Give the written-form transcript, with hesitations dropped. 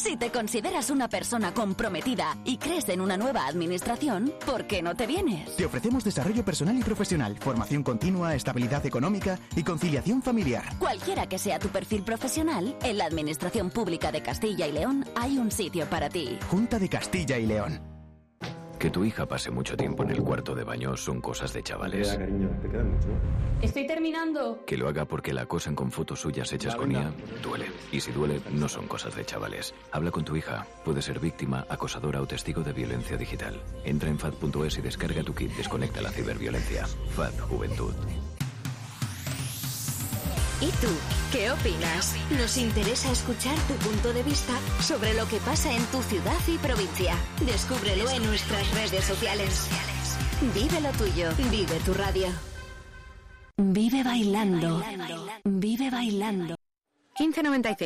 Si te consideras una persona comprometida y crees en una nueva administración, ¿por qué no te vienes? Te ofrecemos desarrollo personal y profesional, formación continua, estabilidad económica y conciliación familiar. Cualquiera que sea tu perfil profesional, en la Administración Pública de Castilla y León hay un sitio para ti. Junta de Castilla y León. Que tu hija pase mucho tiempo en el cuarto de baño son cosas de chavales. Cariño, te queda mucho. Estoy terminando. Que lo haga porque la acosan con fotos suyas hechas con IA, duele. Y si duele, no son cosas de chavales. Habla con tu hija. Puede ser víctima, acosadora o testigo de violencia digital. Entra en FAD.es y descarga tu kit Desconecta la ciberviolencia. FAD Juventud. ¿Y tú? ¿Qué opinas? Nos interesa escuchar tu punto de vista sobre lo que pasa en tu ciudad y provincia. Descúbrelo en nuestras redes sociales. Vive lo tuyo. Vive tu radio. Vive bailando. Vive bailando. 1595.